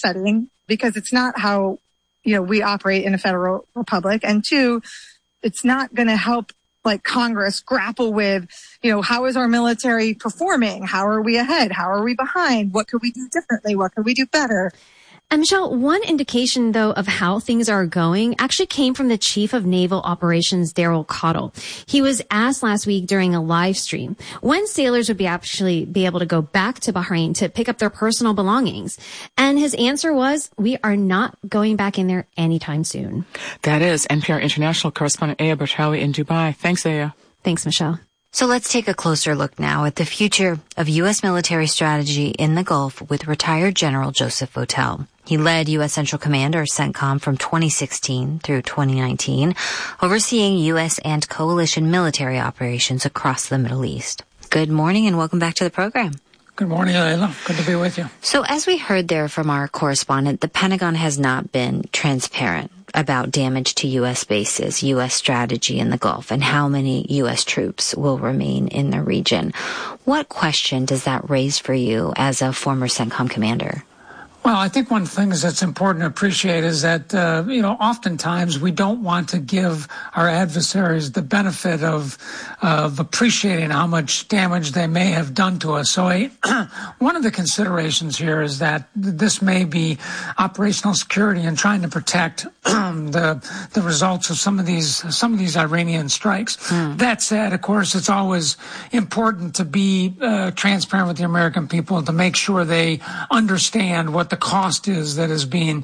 setting because it's not how, we operate in a federal republic. And two, it's not going to help like Congress grapple with, how is our military performing? How are we ahead? How are we behind? What could we do differently? What could we do better? And Michelle, one indication, though, of how things are going actually came from the Chief of Naval Operations, Daryl Cottle. He was asked last week during a live stream when sailors would be able to go back to Bahrain to pick up their personal belongings. And his answer was, we are not going back in there anytime soon. That is NPR International correspondent Aya Bertawi in Dubai. Thanks, Aya. Thanks, Michelle. So let's take a closer look now at the future of U.S. military strategy in the Gulf with retired General Joseph Votel. He led U.S. Central Command, or CENTCOM, from 2016 through 2019, overseeing U.S. and coalition military operations across the Middle East. Good morning and welcome back to the program. Good morning, Layla. Good to be with you. So as we heard there from our correspondent, the Pentagon has not been transparent about damage to U.S. bases, U.S. strategy in the Gulf, and how many U.S. troops will remain in the region. What question does that raise for you as a former CENTCOM commander? Well, I think one of the things that's important to appreciate is that, oftentimes we don't want to give our adversaries the benefit of appreciating how much damage they may have done to us. So one of the considerations here is that this may be operational security and trying to protect the results of some of these Iranian strikes. That said, of course, it's always important to be transparent with the American people to make sure they understand what the cost is that is being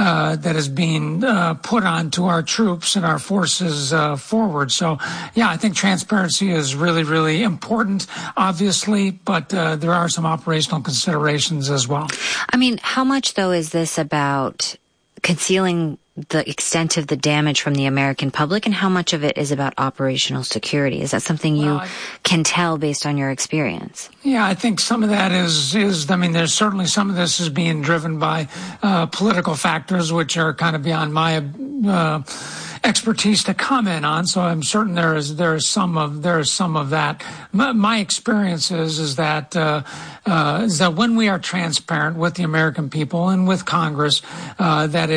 put onto our troops and our forces forward. So, I think transparency is really, really important, obviously, but there are some operational considerations as well. I mean, how much, though, is this about concealing the extent of the damage from the American public, and how much of it is about operational security? Is that something you can tell based on your experience? Yeah, I think some of that is there's certainly some of this is being driven by political factors, which are kind of beyond my expertise to comment on. So I'm certain there is some of that. My experience is that when we are transparent with the American people and with Congress, that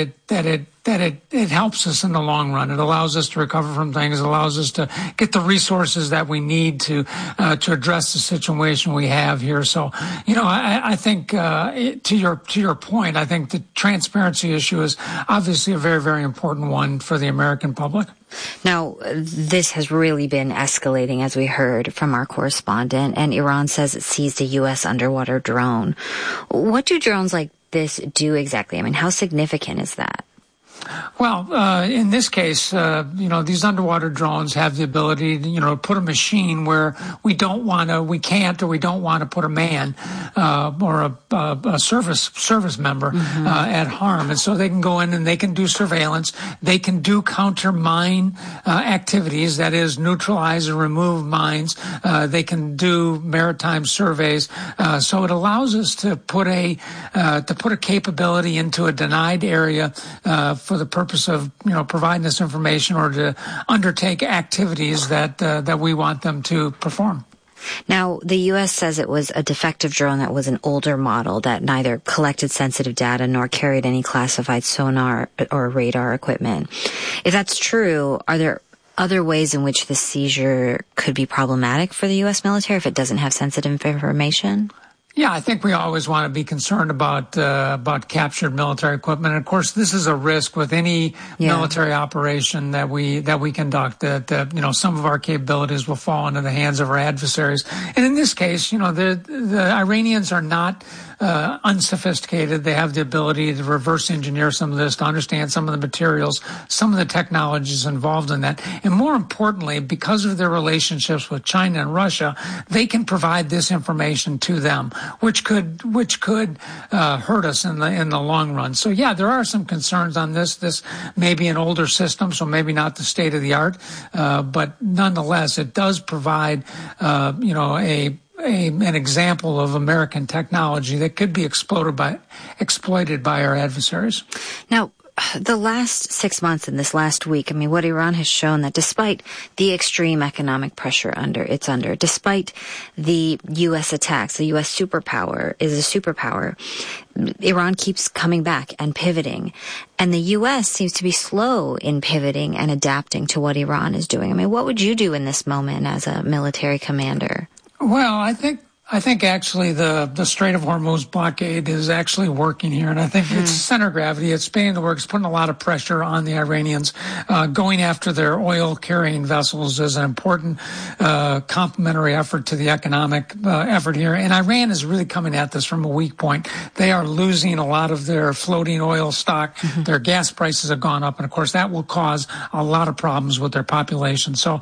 it helps us in the long run. It allows us to recover from things. It allows us to get the resources that we need to address the situation we have here. So, I think to your point, I think the transparency issue is obviously a very, very important one for the American public. Now, this has really been escalating, as we heard from our correspondent, and Iran says it seized a U.S. underwater drone. What do drones like this do exactly? I mean, how significant is that? Well, in this case, these underwater drones have the ability to, put a machine where we don't want to put a man or a service member at harm. And so they can go in and they can do surveillance. They can do counter mine activities, that is, neutralize or remove mines. They can do maritime surveys. So it allows us to put a capability into a denied area for the purpose of providing this information or to undertake activities that we want them to perform. Now, the U.S. says it was a defective drone that was an older model that neither collected sensitive data nor carried any classified sonar or radar equipment. If that's true, are there other ways in which the seizure could be problematic for the U.S. military if it doesn't have sensitive information? Yeah, I think we always want to be concerned about captured military equipment. And of course, this is a risk with any military operation that we conduct. That some of our capabilities will fall into the hands of our adversaries. And in this case, the Iranians are not unsophisticated. They have the ability to reverse engineer some of this, to understand some of the materials, some of the technologies involved in that. And more importantly, because of their relationships with China and Russia, they can provide this information to them, which could hurt us in the long run. So yeah, there are some concerns on this. This may be an older system, so maybe not the state of the art, but nonetheless, it does provide an example of American technology that could be exploited by our adversaries. Now, the last 6 months and this last week, I mean, what Iran has shown that despite the extreme economic pressure it's under, despite the U.S. attacks, the U.S. superpower is a superpower, Iran keeps coming back and pivoting. And the U.S. seems to be slow in pivoting and adapting to what Iran is doing. I mean, what would you do in this moment as a military commander? Well, I think actually the Strait of Hormuz blockade is actually working here. And I think it's center of gravity. It's spinning the works, putting a lot of pressure on the Iranians. Going after their oil carrying vessels is an important complementary effort to the economic effort here. And Iran is really coming at this from a weak point. They are losing a lot of their floating oil stock. Their gas prices have gone up. And of course, that will cause a lot of problems with their population. So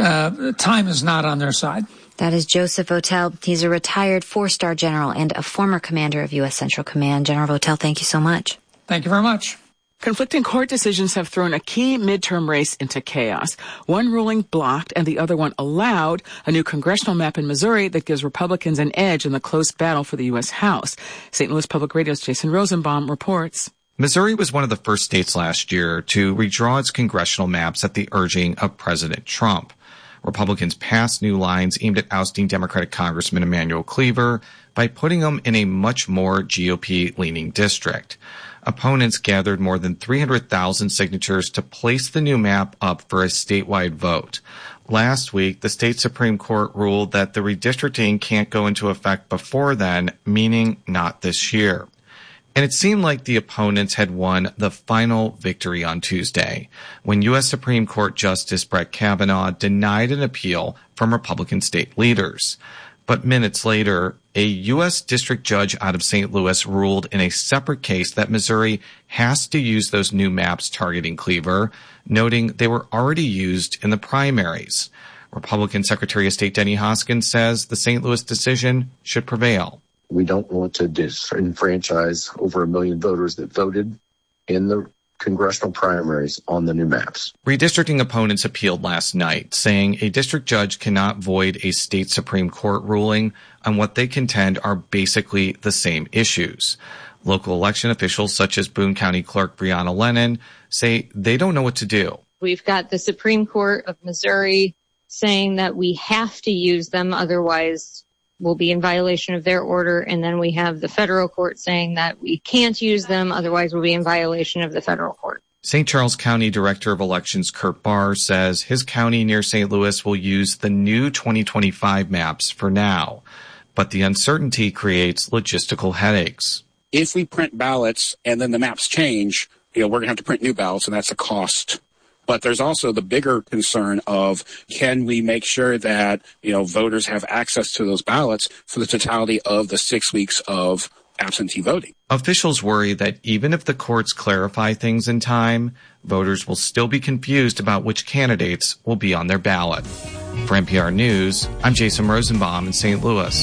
time is not on their side. That is Joseph Votel. He's a retired 4-star general and a former commander of U.S. Central Command. General Votel, thank you so much. Thank you very much. Conflicting court decisions have thrown a key midterm race into chaos. One ruling blocked and the other one allowed a new congressional map in Missouri that gives Republicans an edge in the close battle for the U.S. House. St. Louis Public Radio's Jason Rosenbaum reports. Missouri was one of the first states last year to redraw its congressional maps at the urging of President Trump. Republicans passed new lines aimed at ousting Democratic Congressman Emanuel Cleaver by putting him in a much more GOP-leaning district. Opponents gathered more than 300,000 signatures to place the new map up for a statewide vote. Last week, the state Supreme Court ruled that the redistricting can't go into effect before then, meaning not this year. And it seemed like the opponents had won the final victory on Tuesday, when U.S. Supreme Court Justice Brett Kavanaugh denied an appeal from Republican state leaders. But minutes later, a U.S. district judge out of St. Louis ruled in a separate case that Missouri has to use those new maps targeting Cleaver, noting they were already used in the primaries. Republican Secretary of State Denny Hoskins says the St. Louis decision should prevail. We don't want to disenfranchise over 1 million voters that voted in the congressional primaries on the new maps. Redistricting opponents appealed last night, saying a district judge cannot void a state Supreme Court ruling on what they contend are basically the same issues. Local election officials such as Boone County Clerk Breonna Lennon say they don't know what to do. We've got the Supreme Court of Missouri saying that we have to use them, otherwise we'll be in violation of their order. And then we have the federal court saying that we can't use them, otherwise we'll be in violation of the federal court. St. Charles County Director of Elections Kurt Barr says his county near St. Louis will use the new 2025 maps for now, but the uncertainty creates logistical headaches. If we print ballots and then the maps change, we're going to have to print new ballots, and that's a cost. But there's also the bigger concern of, can we make sure that, voters have access to those ballots for the totality of the 6 weeks of absentee voting? Officials worry that even if the courts clarify things in time, voters will still be confused about which candidates will be on their ballot. For NPR News, I'm Jason Rosenbaum in St. Louis.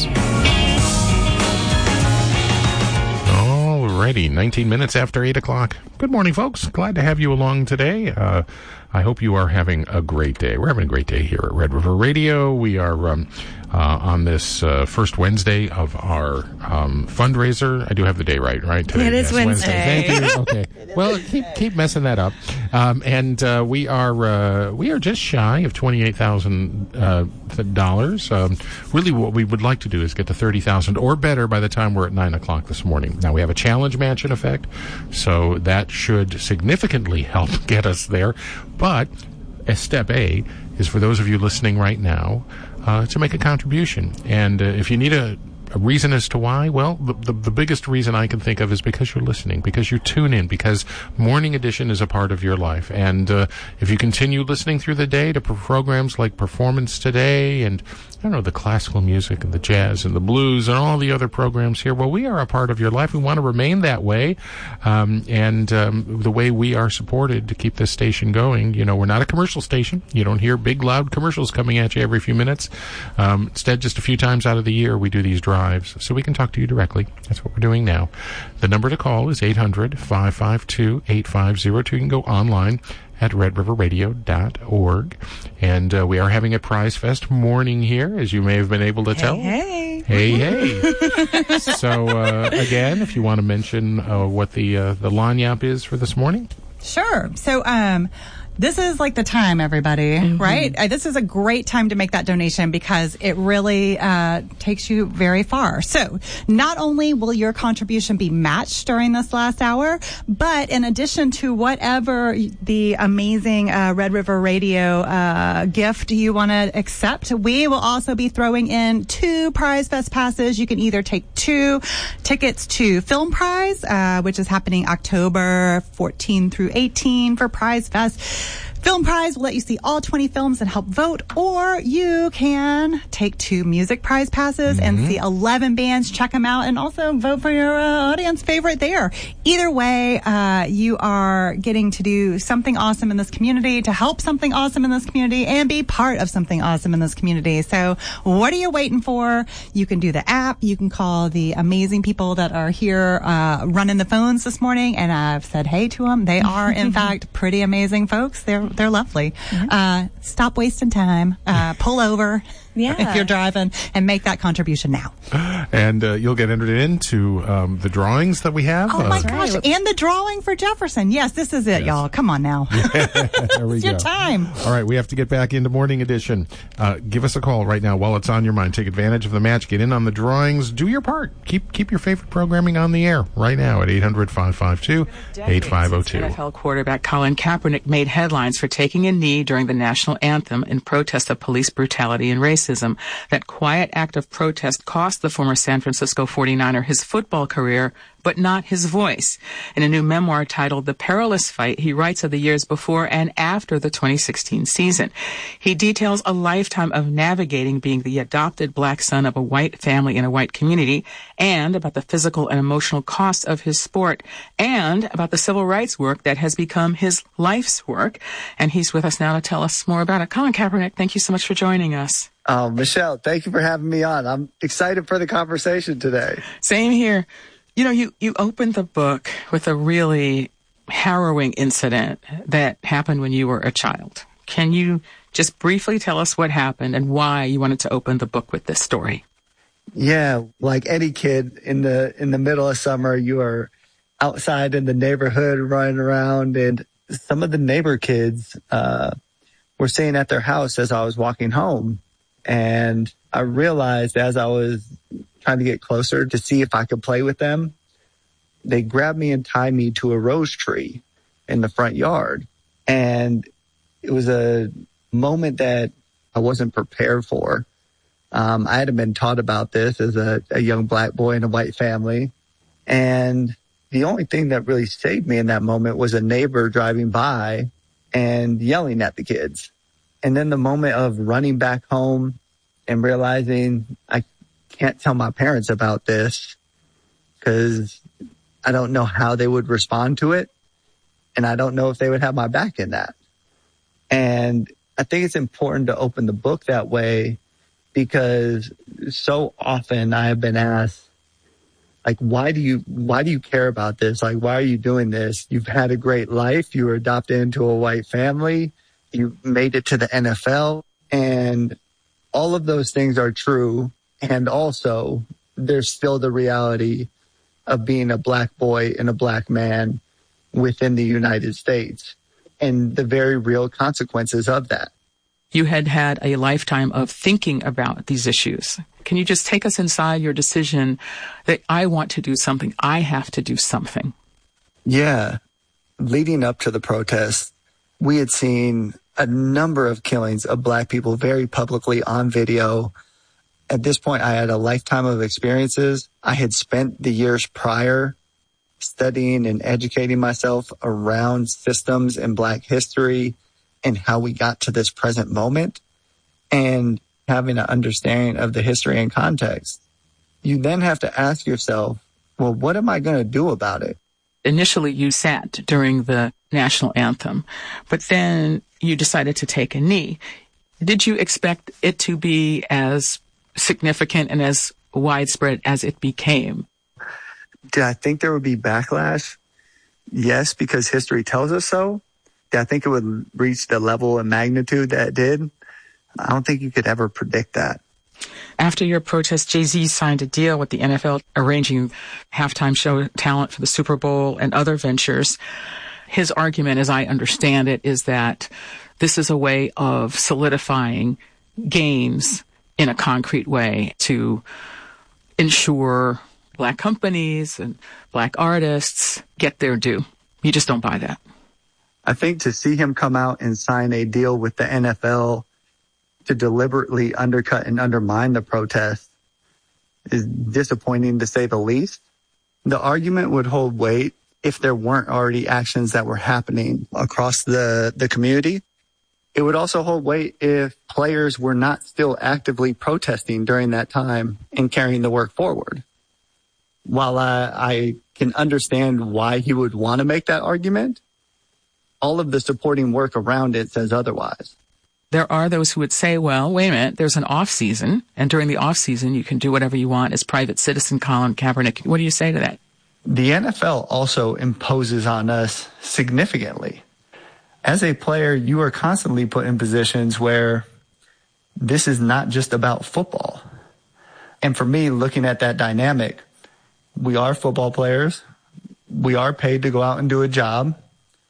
Alrighty, 19 minutes after 8 o'clock. Good morning, folks. Glad to have you along today. I hope you are having a great day. We're having a great day here at Red River Radio. We are on this first Wednesday of our fundraiser. I do have the day right today. It is Wednesday. Thank you. Okay. Well, keep messing that up. And we are just shy of $28,000. Really, what we would like to do is get to 30,000 or better by the time we're at 9 o'clock this morning. Now, we have a challenge match in effect, so that should significantly help get us there. But step A is for those of you listening right now to make a contribution. And if you need a reason as to why, well, the biggest reason I can think of is because you're listening, because you tune in, because Morning Edition is a part of your life. And if you continue listening through the day to programs like Performance Today and, the classical music and the jazz and the blues and all the other programs here, well, we are a part of your life. We want to remain that way. And the way we are supported to keep this station going, we're not a commercial station. You don't hear big, loud commercials coming at you every few minutes. Instead, just a few times out of the year, we do these drives so we can talk to you directly. That's what we're doing now. The number to call is 800-552-8502. You can go online at redriverradio.org. And we are having a Prize Fest morning here, as you may have been able to tell. Hey. So, again, if you want to mention what the lagniappe is for this morning. Sure. So, this is like the time, everybody, right? This is a great time to make that donation because it really takes you very far. So not only will your contribution be matched during this last hour, but in addition to whatever the amazing Red River Radio gift you want to accept, we will also be throwing in 2 Prize Fest passes. You can either take 2 tickets to Film Prize, which is happening October 14 through 18 for Prize Fest. Film Prize will let you see all 20 films and help vote, or you can take 2 Music Prize passes and see 11 bands, check them out, and also vote for your audience favorite there. Either way, you are getting to do something awesome in this community, to help something awesome in this community, and be part of something awesome in this community. So what are you waiting for? You can do the app. You can call the amazing people that are here running the phones this morning, and I've said hey to them. They are, in fact, pretty amazing folks. They're lovely. Stop wasting time. Pull over if you're driving and make that contribution now. And you'll get entered into the drawings that we have. Oh, my gosh. And the drawing for Jefferson. Yes, this is it, y'all. Come on now. There we It's go. your time. All right, we have to get back into Morning Edition. Give us a call right now while it's on your mind. Take advantage of the match. Get in on the drawings. Do your part. Keep your favorite programming on the air right now at 800-552-8502. NFL quarterback Colin Kaepernick made headlines for taking a knee during the national anthem in protest of police brutality and racism. That quiet act of protest cost the former San Francisco 49er his football career, but not his voice. In a new memoir titled The Perilous Fight, he writes of the years before and after the 2016 season. He details a lifetime of navigating being the adopted black son of a white family in a white community, and about the physical and emotional costs of his sport, and about the civil rights work that has become his life's work. And he's with us now to tell us more about it. Colin Kaepernick, thank you so much for joining us. Michelle, thank you for having me on. I'm excited for the conversation today. Same here. You know, you opened the book with a really harrowing incident that happened when you were a child. Can you just briefly tell us what happened and why you wanted to open the book with this story? Yeah, like any kid in the middle of summer, you are outside in the neighborhood running around, and some of the neighbor kids were staying at their house as I was walking home. And I realized as I was trying to get closer to see if I could play with them, they grabbed me and tied me to a rose tree in the front yard. And it was a moment that I wasn't prepared for. I hadn't been taught about this as a young black boy in a white family. And the only thing that really saved me in that moment was a neighbor driving by and yelling at the kids. And then the moment of running back home and realizing I can't tell my parents about this because I don't know how they would respond to it. And I don't know if they would have my back in that. And I think it's important to open the book that way because so often I have been asked, like, why do you care about this? Like, why are you doing this? You've had a great life. You were adopted into a white family. You made it to the NFL, and all of those things are true. And also there's still the reality of being a black boy and a black man within the United States and the very real consequences of that. You had had a lifetime of thinking about these issues. Can you just take us inside your decision that I want to do something, I have to do something? Yeah. Leading up to the protests, we had seen a number of killings of black people very publicly on video. At this point, I had a lifetime of experiences. I had spent the years prior studying and educating myself around systems in black history and how we got to this present moment and having an understanding of the history and context. You then have to ask yourself, well, what am I going to do about it? Initially, you sat during the national anthem, but then you decided to take a knee. Did you expect it to be as significant and as widespread as it became? Did I think there would be backlash? Yes, because history tells us so. Did I think it would reach the level and magnitude that it did? I don't think you could ever predict that. After your protest, Jay-Z signed a deal with the NFL, arranging halftime show talent for the Super Bowl and other ventures. His argument, as I understand it, is that this is a way of solidifying gains in a concrete way to ensure Black companies and Black artists get their due. You just don't buy that. I think to see him come out and sign a deal with the NFL to deliberately undercut and undermine the protest is disappointing, to say the least. The argument would hold weight if there weren't already actions that were happening across the community. It would also hold weight if players were not still actively protesting during that time and carrying the work forward. While I can understand why he would want to make that argument, all of the supporting work around it says otherwise. There are those who would say, well, wait a minute, there's an off season, and during the off season, you can do whatever you want as private citizen. Colin Kaepernick, what do you say to that? The NFL also imposes on us significantly. As a player, you are constantly put in positions where this is not just about football. And for me, looking at that dynamic, we are football players. We are paid to go out and do a job.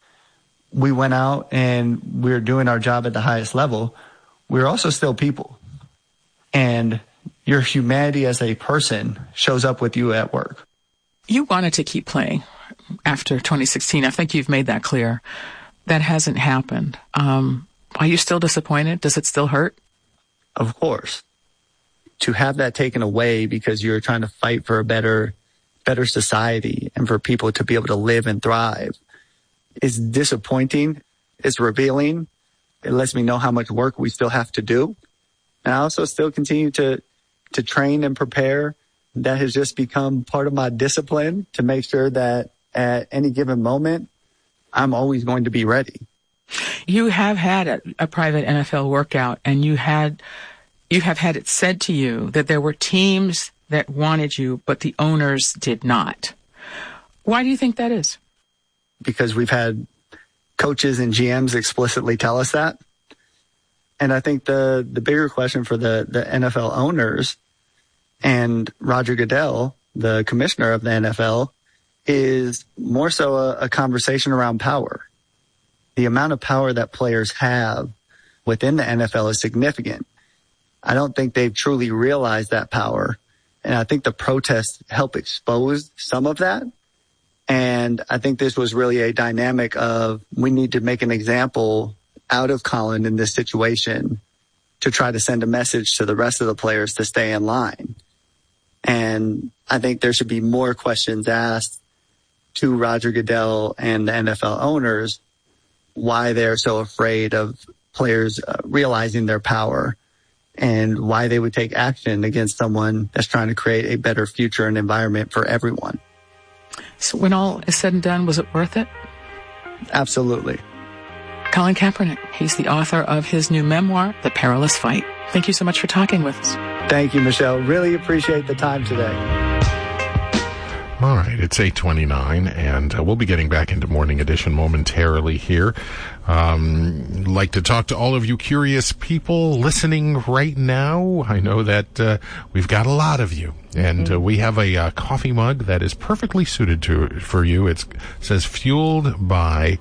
We went out and we're doing our job at the highest level. We're also still people. And your humanity as a person shows up with you at work. You wanted to keep playing after 2016. I think you've made that clear. That hasn't happened. Are you still disappointed? Does it still hurt? Of course. To have that taken away because you're trying to fight for a better society and for people to be able to live and thrive is disappointing. It's revealing. It lets me know how much work we still have to do. And I also still continue to train and prepare. That has just become part of my discipline to make sure that at any given moment, I'm always going to be ready. You have had a private NFL workout, and you have had it said to you that there were teams that wanted you, but the owners did not. Why do you think that is? Because we've had coaches and GMs explicitly tell us that. And I think the bigger question for the NFL owners and Roger Goodell, the commissioner of the NFL, is more so a conversation around power. The amount of power that players have within the NFL is significant. I don't think they've truly realized that power. And I think the protests help expose some of that. And I think this was really a dynamic of we need to make an example out of Colin in this situation to try to send a message to the rest of the players to stay in line. And I think there should be more questions asked to Roger Goodell and the NFL owners why they're so afraid of players realizing their power and why they would take action against someone that's trying to create a better future and environment for everyone. So when all is said and done, was it worth it? Absolutely. Colin Kaepernick, he's the author of his new memoir, The Perilous Fight. Thank you so much for talking with us. Thank you, Michelle. Really appreciate the time today. All right, it's 8:29, and we'll be getting back into Morning Edition momentarily here. Like to talk to all of you curious people listening right now. I know that we've got a lot of you, and we have a coffee mug that is perfectly suited for you. It says fueled by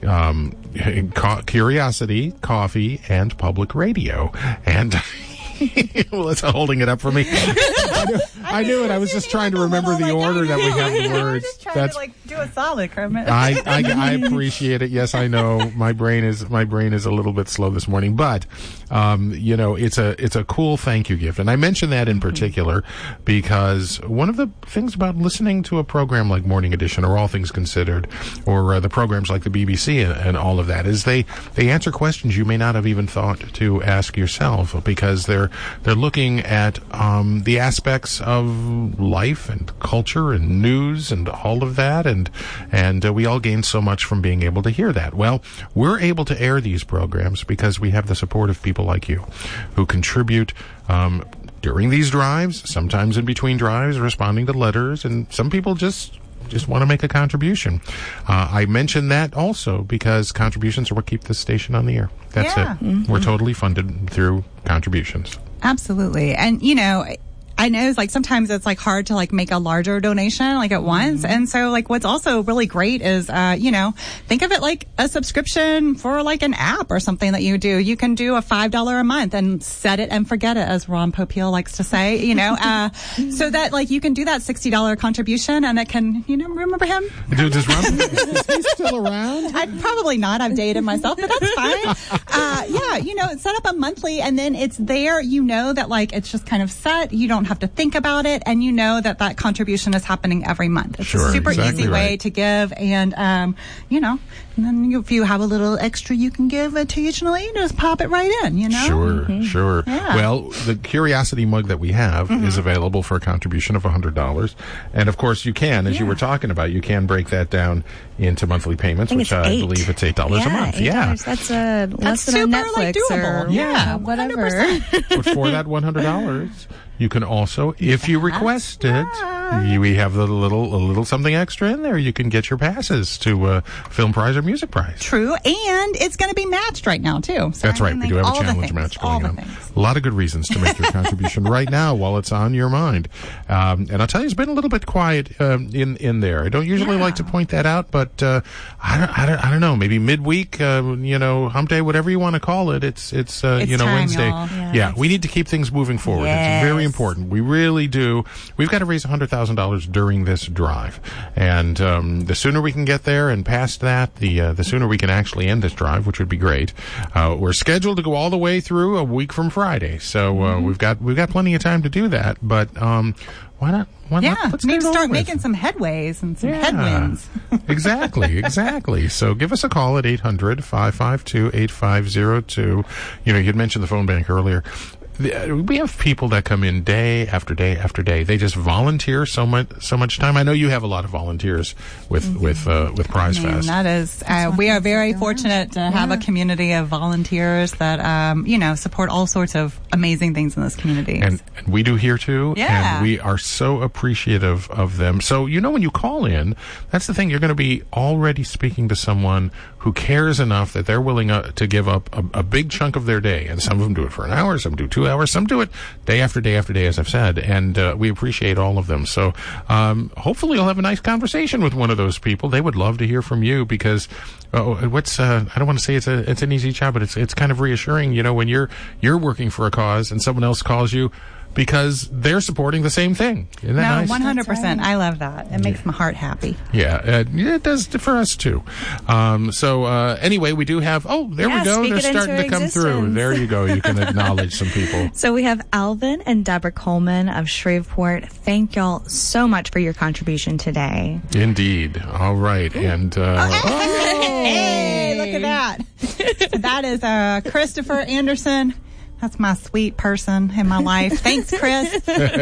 curiosity, coffee, and public radio. And well, it's holding it up for me. I knew it. I was just trying to remember the order that we have the words. That's to do a solid, Kermit. I appreciate it. Yes, I know my brain is a little bit slow this morning, but it's a cool thank you gift, and I mention that in particular because one of the things about listening to a program like Morning Edition or All Things Considered or the programs like the BBC and all of that is they answer questions you may not have even thought to ask yourself because they're looking at the aspects of life and culture and news and all of that, and we all gain so much from being able to hear that. Well, we're able to air these programs because we have the support of people like you who contribute during these drives, sometimes in between drives, responding to letters, and some people just want to make a contribution. I mention that also because contributions are what keep this station on the air. That's it. Mm-hmm. We're totally funded through contributions. Absolutely. And, I know it's like sometimes it's like hard to like make a larger donation like at once. And so like what's also really great is, think of it like a subscription for like an app or something that you do. You can do a $5 a month and set it and forget it, as Ron Popeil likes to say, so that like you can do that $60 contribution and it can, remember him? Does Ron, is he still around? Probably not. I've dated myself, but that's fine. Set up a monthly and then it's there, that like it's just kind of set. You don't have to think about it, and that contribution is happening every month. It's a super easy way to give, and and then if you have a little extra you can give occasionally, just pop it right in. Sure. Yeah. Well, the Curiosity mug that we have is available for a contribution of $100, and of course you can, as you were talking about, you can break that down into monthly payments, which I believe it's $8 a month. Yeah, that's less than a Netflix like doable. Or whatever. But for that $100, you can also, if you request it, we have a little something extra in there. You can get your passes to Film Prize or Music Prize. True, and it's going to be matched right now too. So that's right. We do have a challenge match going on. A lot of good reasons to make your contribution right now while it's on your mind. And I'll tell you, it's been a little bit quiet in there. I don't usually like to point that out, but I don't know. Maybe midweek, hump day, whatever you want to call it. It's time, Wednesday. Yeah, we need to keep things moving forward. Yes. It's very important. We really do. We've got to raise $100,000 during this drive, and the sooner we can get there and past that, the sooner we can actually end this drive, which would be great. We're scheduled to go all the way through a week from Friday, so we've got plenty of time to do that. But why not? Let's maybe start making some headways and some headwinds. Exactly. So give us a call at 800-552-8502. You'd mentioned the phone bank earlier. We have people that come in day after day after day. They just volunteer so much time. I know you have a lot of volunteers with Prize Fest. That is, we are very fortunate to have a community of volunteers that support all sorts of amazing things in this community. And we do here too. Yeah. And we are so appreciative of them. So when you call in, that's the thing. You're going to be already speaking to someone who cares enough that they're willing to give up a big chunk of their day. And some of them do it for an hour, some do 2 hours, some do it day after day after day, as I've said. And we appreciate all of them. So hopefully you'll have a nice conversation with one of those people. They would love to hear from you because I don't want to say it's an easy job, but it's kind of reassuring, when you're working for a cause and someone else calls you because they're supporting the same thing. Isn't that nice? 100%. Right. I love that. It makes my heart happy. Yeah, it does for us too. Anyway, we do have, there we go. They're starting to come through. There you go. You can acknowledge some people. So we have Alvin and Deborah Coleman of Shreveport. Thank y'all so much for your contribution today. Indeed. All right. And, hey, look at that. So that is Christopher Anderson. That's my sweet person in my life. Thanks, Chris.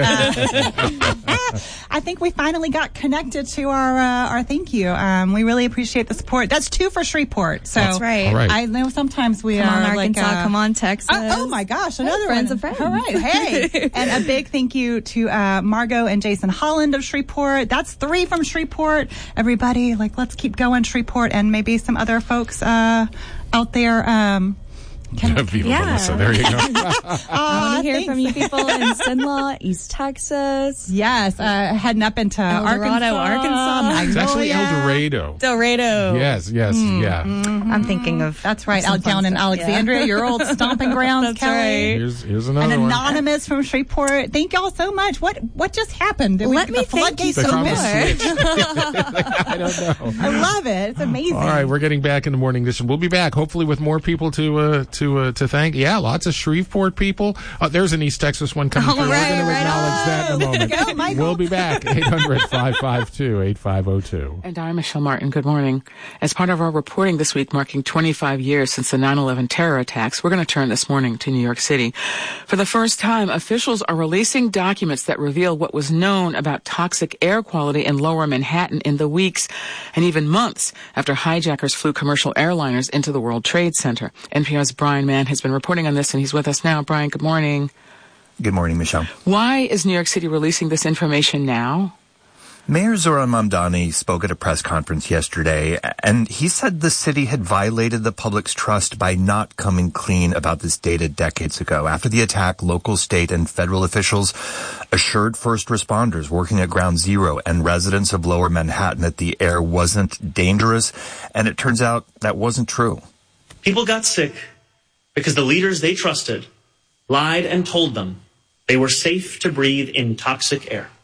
I think we finally got connected to our thank you. We really appreciate the support. That's 2 for Shreveport. So that's right. All right. I know sometimes we come are on Arkansas, like come on Texas. Oh my gosh, another friends one. of friends. All right, hey, and a big thank you to Margot and Jason Holland of Shreveport. That's 3 from Shreveport. Everybody, let's keep going, Shreveport, and maybe some other folks out there. Melissa, there you go. I want to hear from you people in Sinlaw, East Texas. Yes, heading up into Arkansas. It's actually El Dorado. Yes, yeah. I'm thinking of that's right, out down in Alexandria, your old stomping grounds. That's Kelly. right. Here's another one. An anonymous from Shreveport. Thank y'all so much. What just happened? Let me thank you so much. I don't know. I love it. It's amazing. All right, we're getting back in the morning edition. We'll be back hopefully with more people to thank. Yeah, lots of Shreveport people. There's an East Texas one coming through. We're going to acknowledge that in a moment. Go, Michael. We'll be back. 800-552-8502. And I'm Michelle Martin. Good morning. As part of our reporting this week, marking 25 years since the 9/11 terror attacks, we're going to turn this morning to New York City. For the first time, officials are releasing documents that reveal what was known about toxic air quality in Lower Manhattan in the weeks and even months after hijackers flew commercial airliners into the World Trade Center. NPR's Brian Mann has been reporting on this, and he's with us now. Brian, good morning. Good morning, Michelle. Why is New York City releasing this information now? Mayor Zohran Mamdani spoke at a press conference yesterday, and he said the city had violated the public's trust by not coming clean about this data decades ago. After the attack, local, state, and federal officials assured first responders working at Ground Zero and residents of Lower Manhattan that the air wasn't dangerous, and it turns out that wasn't true. People got sick because the leaders they trusted lied and told them they were safe to breathe in toxic air.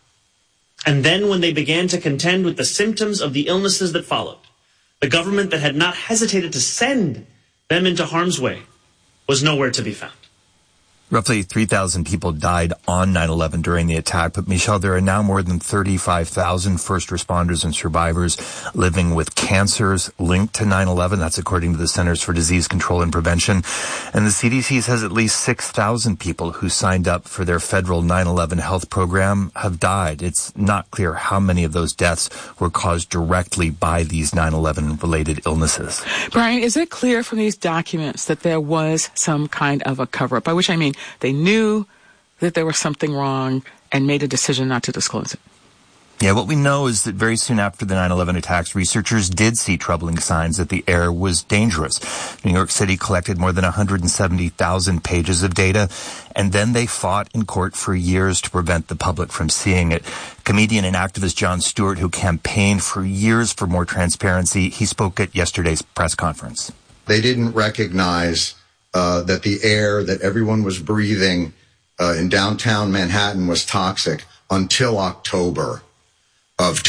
And then when they began to contend with the symptoms of the illnesses that followed, the government that had not hesitated to send them into harm's way was nowhere to be found. Roughly 3,000 people died on 9/11 during the attack, but Michelle, there are now more than 35,000 first responders and survivors living with cancers linked to 9/11. That's according to the Centers for Disease Control and Prevention. And the CDC says at least 6,000 people who signed up for their federal 9/11 health program have died. It's not clear how many of those deaths were caused directly by these 9/11 related illnesses. Brian, is it clear from these documents that there was some kind of a cover-up? By which I mean they knew that there was something wrong and made a decision not to disclose it. Yeah, what we know is that very soon after the 9/11 attacks, researchers did see troubling signs that the air was dangerous. New York City collected more than 170,000 pages of data, and then they fought in court for years to prevent the public from seeing it. Comedian and activist Jon Stewart, who campaigned for years for more transparency, he spoke at yesterday's press conference. They didn't recognize that the air that everyone was breathing in downtown Manhattan was toxic until October of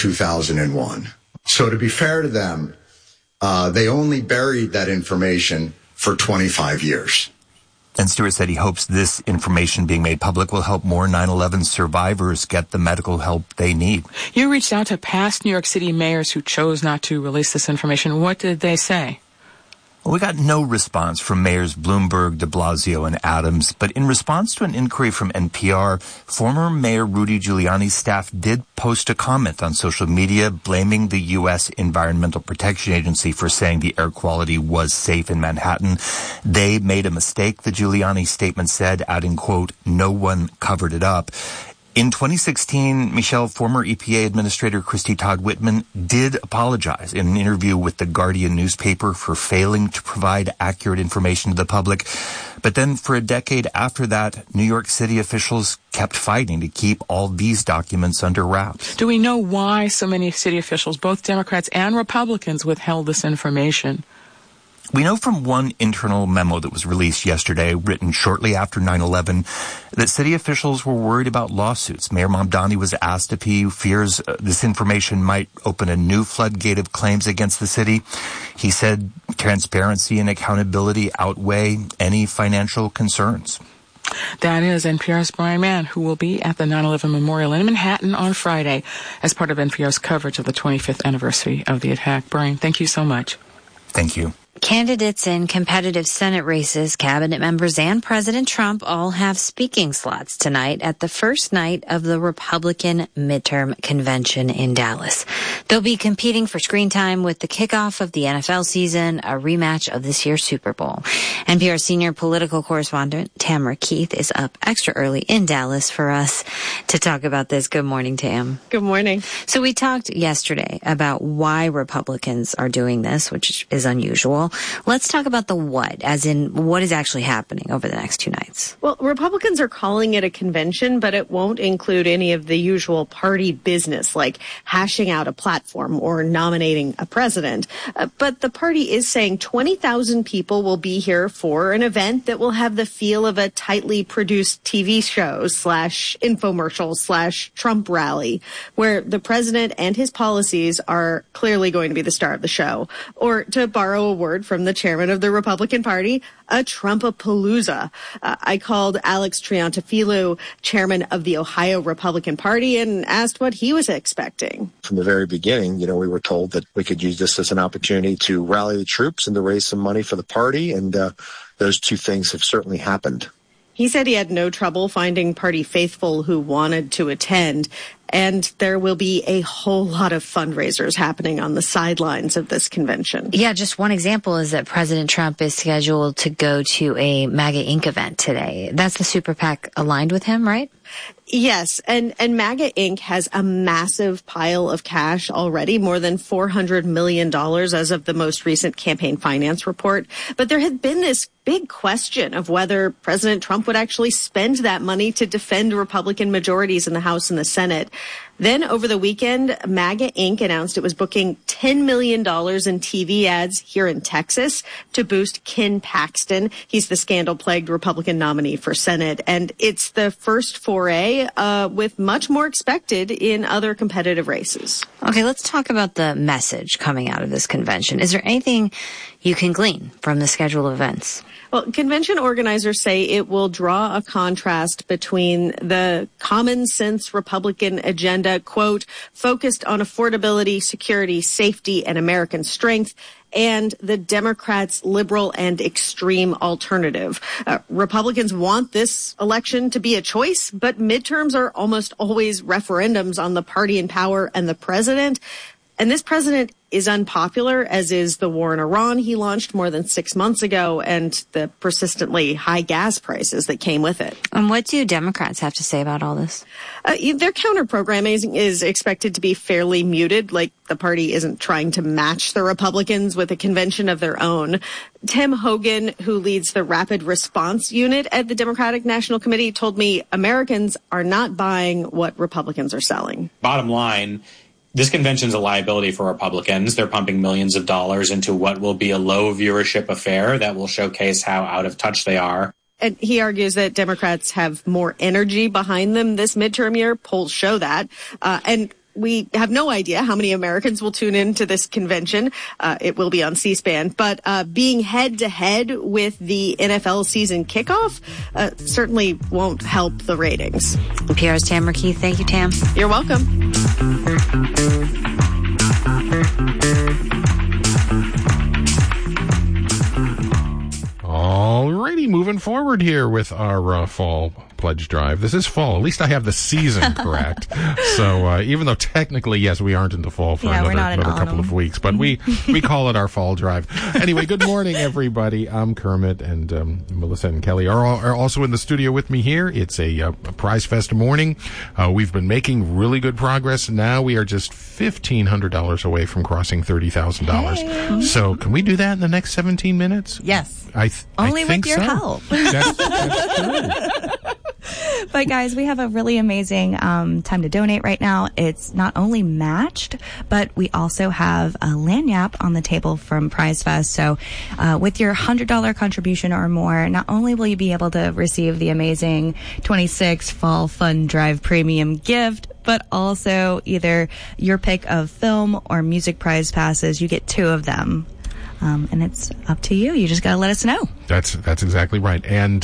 2001. So to be fair to them, they only buried that information for 25 years. And Stewart said he hopes this information being made public will help more 9/11 survivors get the medical help they need. You reached out to past New York City mayors who chose not to release this information. What did they say? Well, we got no response from mayors Bloomberg, de Blasio, and Adams, but in response to an inquiry from NPR, former Mayor Rudy Giuliani's staff did post a comment on social media blaming the U.S. Environmental Protection Agency for saying the air quality was safe in Manhattan. They made a mistake, the Giuliani statement said, adding, quote, "No one covered it up." In 2016, Michelle, former EPA Administrator Christy Todd Whitman did apologize in an interview with the Guardian newspaper for failing to provide accurate information to the public. But then for a decade after that, New York City officials kept fighting to keep all these documents under wraps. Do we know why so many city officials, both Democrats and Republicans, withheld this information? We know from one internal memo that was released yesterday, written shortly after 9/11, that city officials were worried about lawsuits. Mayor Mamdani was asked if he fears this information might open a new floodgate of claims against the city. He said transparency and accountability outweigh any financial concerns. That is NPR's Brian Mann, who will be at the 9/11 Memorial in Manhattan on Friday as part of NPR's coverage of the 25th anniversary of the attack. Brian, thank you so much. Thank you. Candidates in competitive Senate races, cabinet members, and President Trump all have speaking slots tonight at the first night of the Republican midterm convention in Dallas. They'll be competing for screen time with the kickoff of the NFL season, a rematch of this year's Super Bowl. NPR senior political correspondent Tamara Keith is up extra early in Dallas for us to talk about this. Good morning, Tam. Good morning. So we talked yesterday about why Republicans are doing this, which is unusual. Let's talk about the what, as in what is actually happening over the next two nights. Well, Republicans are calling it a convention, but it won't include any of the usual party business like hashing out a platform or nominating a president. But the party is saying 20,000 people will be here for an event that will have the feel of a tightly produced TV show / infomercial / Trump rally, where the president and his policies are clearly going to be the star of the show. Or to borrow a word from the chairman of the Republican Party, a Trumpapalooza. I called Alex Triantafilou, chairman of the Ohio Republican Party, and asked what he was expecting. From the very beginning, we were told that we could use this as an opportunity to rally the troops and to raise some money for the party, and those two things have certainly happened. He said he had no trouble finding party faithful who wanted to attend. And there will be a whole lot of fundraisers happening on the sidelines of this convention. Yeah, just one example is that President Trump is scheduled to go to a MAGA Inc. event today. That's the super PAC aligned with him, right? Yes, and MAGA Inc. has a massive pile of cash already, more than $400 million as of the most recent campaign finance report. But there had been this big question of whether President Trump would actually spend that money to defend Republican majorities in the House and the Senate. Then over the weekend, MAGA Inc. announced it was booking $10 million in TV ads here in Texas to boost Ken Paxton. He's the scandal-plagued Republican nominee for Senate. And it's the first foray with much more expected in other competitive races. Okay, let's talk about the message coming out of this convention. Is there anything you can glean from the schedule of events? Well, convention organizers say it will draw a contrast between the common sense Republican agenda, quote, focused on affordability, security, safety, and American strength, and the Democrats' liberal and extreme alternative. Republicans want this election to be a choice, but midterms are almost always referendums on the party in power and the president. And this president is unpopular, as is the war in Iran he launched more than 6 months ago and the persistently high gas prices that came with it. And what do Democrats have to say about all this? Their counter-programming is expected to be fairly muted, like the party isn't trying to match the Republicans with a convention of their own. Tim Hogan, who leads the Rapid Response Unit at the Democratic National Committee, told me Americans are not buying what Republicans are selling. Bottom line, this convention's a liability for Republicans. They're pumping millions of dollars into what will be a low viewership affair that will showcase how out of touch they are. And he argues that Democrats have more energy behind them this midterm year. Polls show that. And we have no idea how many Americans will tune into this convention. It will be on C-SPAN. But being head-to-head with the NFL season kickoff certainly won't help the ratings. NPR's Tamara Keith. Thank you, Tam. You're welcome. All righty, moving forward here with our fall pledge drive. This is fall. At least I have the season correct. So even though technically, yes, we aren't into fall for another couple of weeks, but we call it our fall drive. Anyway, good morning, everybody. I'm Kermit, and Melissa and Kelly are also in the studio with me here. It's a Prize Fest morning. We've been making really good progress. Now we are just $1,500 away from crossing $30,000. Hey. So can we do that in the next 17 minutes? Yes. Only I think with your help. That's true. But guys, we have a really amazing time to donate right now. It's not only matched, but we also have a lanyap on the table from Prize Fest. So with your $100 contribution or more, not only will you be able to receive the amazing 26 Fall Fun Drive Premium gift, but also either your pick of film or music prize passes. You get 2 of them. And it's up to you. You just got to let us know. That's exactly right. And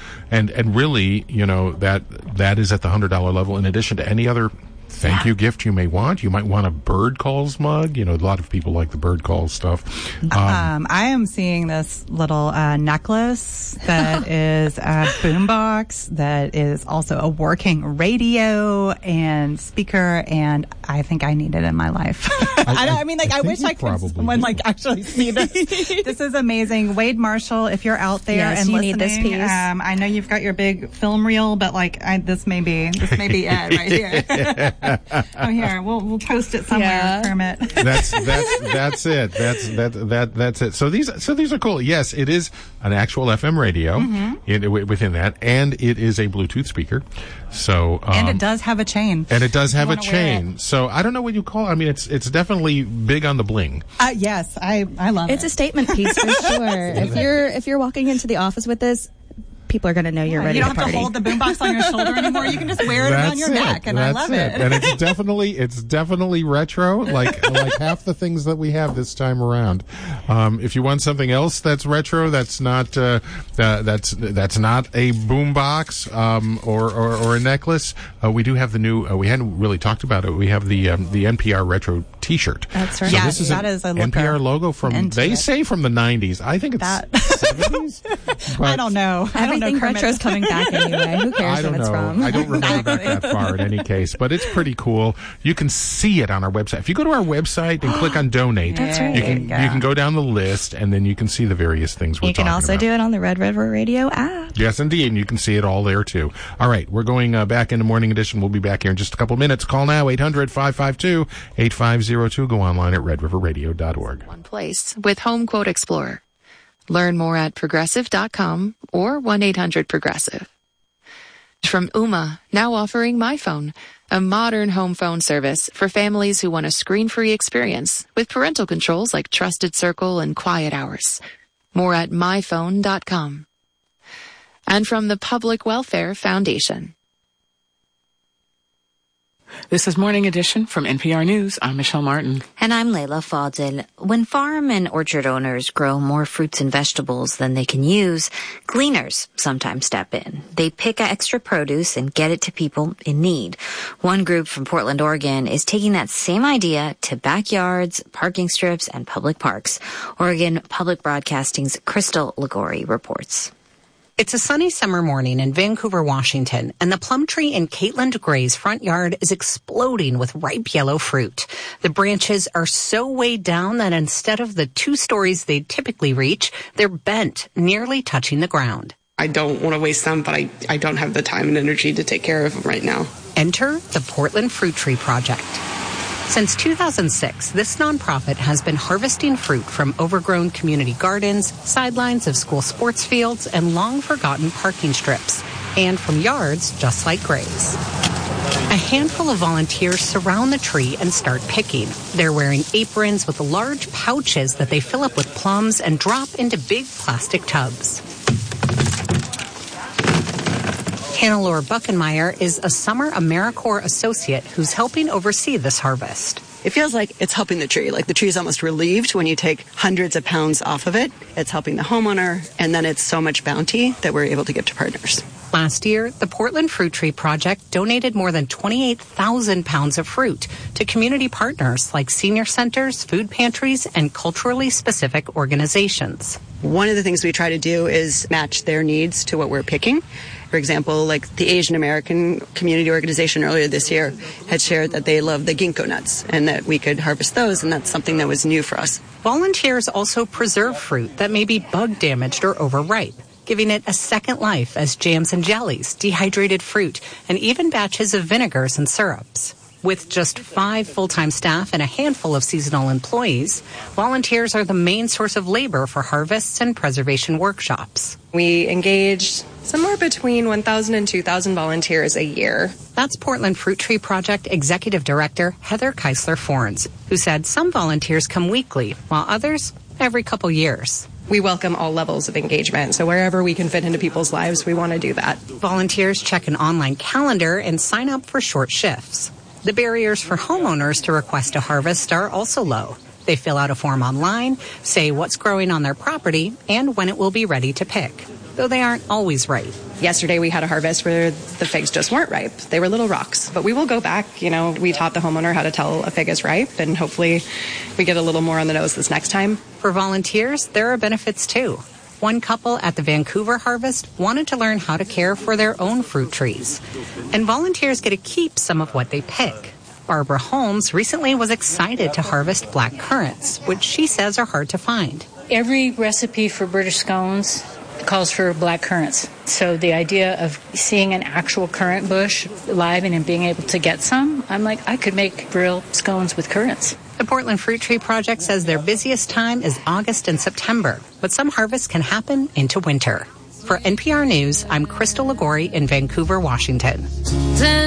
really, you know, that is at the $100 level in addition to any other thank you gift you may want. You might want a Bird Calls mug. You know, a lot of people like the Bird Calls stuff. I am seeing this little necklace that is a boombox that is also a working radio and speaker, and I think I need it in my life. I wish I could someone actually see this. This is amazing. Wade Marshall, if you're out there and listening, need this piece. I know you've got your big film reel, but this may be it right here. Oh, here we'll post it somewhere, Kermit. That's it. That's it. So these are cool. Yes, it is an actual FM radio within that, and it is a Bluetooth speaker. So and it does have a chain. And it does have a chain. So I don't know what you call it. I mean, it's definitely big on the bling. Yes, I love it. It's a statement piece for sure. If you're walking into the office with this, people are going to know you're ready to party. You don't have to hold the boombox on your shoulder anymore. You can just wear it around your neck, and I love it. And it's definitely retro, like half the things that we have this time around. If you want something else that's retro, that's not a boombox or a necklace. We do have the new. We hadn't really talked about it. We have the NPR Retro T-shirt. That's right. So Yes, this is that an is a looker. NPR logo from, they say from the 90s. I think it's 70s. I don't know. Everything retro's coming back anyway. Who cares I don't when it's know. from? I don't remember back that far in any case, but it's pretty cool. You can see it on our website. If you go to our website and click on donate, That's right. you can go down the list and then you can see the various things we're You can talking also about. do it on the Red River Radio app. Yes, indeed, and you can see it all there, too. All right, we're going back into Morning Edition. We'll be back here in just a couple minutes. Call now, 800-552-8502. Go online at redriverradio.org. One place with Home Quote Explorer. Learn more at progressive.com or 1-800-PROGRESSIVE. From Ooma, now offering My Phone, a modern home phone service for families who want a screen-free experience with parental controls like Trusted Circle and Quiet Hours. More at myphone.com. And from the Public Welfare Foundation. This is Morning Edition from NPR News. I'm Michelle Martin. And I'm Layla Fadil. When farm and orchard owners grow more fruits and vegetables than they can use, gleaners sometimes step in. They pick extra produce and get it to people in need. One group from Portland, Oregon is taking that same idea to backyards, parking strips, and public parks. Oregon Public Broadcasting's Crystal Ligori reports. It's a sunny summer morning in Vancouver, Washington, and the plum tree in Caitlin Gray's front yard is exploding with ripe yellow fruit. The branches are so weighed down that instead of the 2 stories they'd typically reach, they're bent, nearly touching the ground. I don't want to waste them, but I don't have the time and energy to take care of them right now. Enter the Portland Fruit Tree Project. Since 2006, this nonprofit has been harvesting fruit from overgrown community gardens, sidelines of school sports fields, and long-forgotten parking strips, and from yards just like Gray's. A handful of volunteers surround the tree and start picking. They're wearing aprons with large pouches that they fill up with plums and drop into big plastic tubs. Hannelore Buckenmeyer is a summer AmeriCorps associate who's helping oversee this harvest. It feels like it's helping the tree. Like the tree is almost relieved when you take hundreds of pounds off of it. It's helping the homeowner, and then it's so much bounty that we're able to give to partners. Last year, the Portland Fruit Tree Project donated more than 28,000 pounds of fruit to community partners like senior centers, food pantries, and culturally specific organizations. One of the things we try to do is match their needs to what we're picking. For example, like the Asian American Community Organization earlier this year had shared that they love the ginkgo nuts and that we could harvest those, and that's something that was new for us. Volunteers also preserve fruit that may be bug damaged or overripe, giving it a second life as jams and jellies, dehydrated fruit, and even batches of vinegars and syrups. With just 5 full-time staff and a handful of seasonal employees, volunteers are the main source of labor for harvests and preservation workshops. We engage somewhere between 1,000 and 2,000 volunteers a year. That's Portland Fruit Tree Project Executive Director Heather Keisler-Forns, who said some volunteers come weekly, while others every couple years. We welcome all levels of engagement, so wherever we can fit into people's lives, we want to do that. Volunteers check an online calendar and sign up for short shifts. The barriers for homeowners to request a harvest are also low. They fill out a form online, say what's growing on their property, and when it will be ready to pick, though they aren't always ripe. Yesterday we had a harvest where the figs just weren't ripe. They were little rocks. But we will go back. We taught the homeowner how to tell a fig is ripe, and hopefully we get a little more on the nose this next time. For volunteers, there are benefits too. One couple at the Vancouver Harvest wanted to learn how to care for their own fruit trees. And volunteers get to keep some of what they pick. Barbara Holmes recently was excited to harvest black currants, which she says are hard to find. Every recipe for British scones calls for black currants. So the idea of seeing an actual currant bush live and being able to get some, I'm like, I could make real scones with currants. The Portland Fruit Tree Project says their busiest time is August and September, but some harvests can happen into winter. For NPR News, I'm Crystal Ligori in Vancouver, Washington.